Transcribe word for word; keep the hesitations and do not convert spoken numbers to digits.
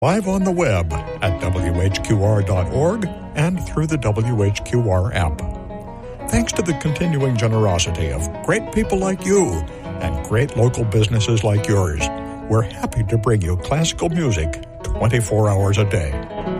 live on the web at W H Q R dot org and through the W H Q R app. Thanks to the continuing generosity of great people like you and great local businesses like yours, we're happy to bring you classical music twenty-four hours a day.